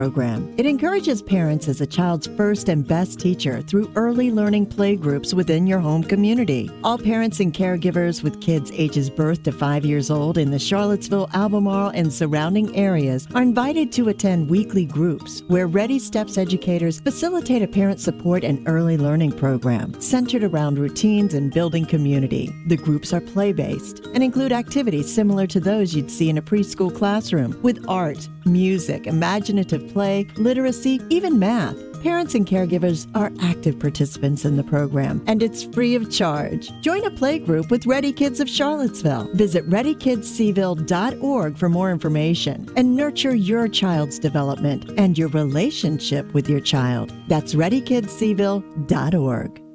program. It encourages parents as a child's first and best teacher through early learning play groups within your home community. All parents and caregivers with kids ages birth to 5 years old in the Charlottesville, Albemarle, and surrounding areas are invited to attend weekly groups where Ready Steps educators facilitate a parent support and early learning program centered around routines and building community. The groups are play-based and include activities similar to those you'd see in a preschool classroom with art, music, imaginative play, literacy, even math. Parents and caregivers are active participants in the program, and it's free of charge. Join a play group with Ready Kids of Charlottesville. Visit ReadyKidsSeville.org for more information and nurture your child's development and your relationship with your child. That's ReadyKidsSeville.org.